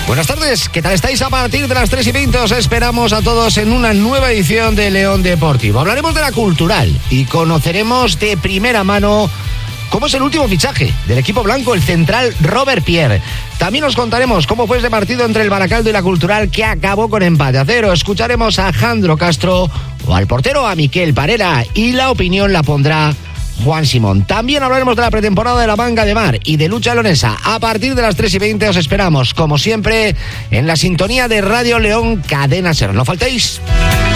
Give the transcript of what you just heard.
Buenas tardes, ¿qué tal estáis? A partir de las 3:20 os esperamos a todos en una nueva edición de León Deportivo. Hablaremos de la cultural y conoceremos de primera mano cómo es el último fichaje del equipo blanco, el central Robert Pierre. También os contaremos cómo fue ese partido entre el Baracaldo y la Cultural que acabó con empate a 0. Escucharemos a Jandro Castro o al portero a Miquel Parera y la opinión la pondrá Juan Simón. También hablaremos de la pretemporada de la Manga de Mar y de lucha leonesa. A partir de las 3:20 os esperamos, como siempre, en la sintonía de Radio León Cadena Ser. No faltéis.